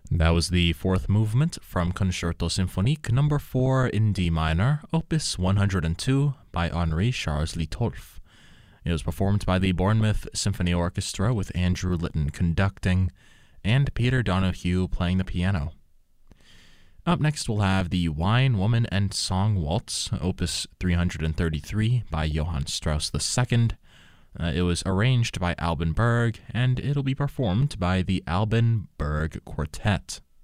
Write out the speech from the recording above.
That was the fourth movement from Concerto Symphonique number 4 in D minor, opus 102 by Henri Charles Littolff. It was performed by the Bournemouth Symphony Orchestra with Andrew Litton conducting and Peter Donahue playing the piano. Up next we'll have the Wine, Woman, and Song Waltz, opus 333 by Johann Strauss II. It was arranged by Alban Berg, and it'll be performed by the Alban Berg Quartet.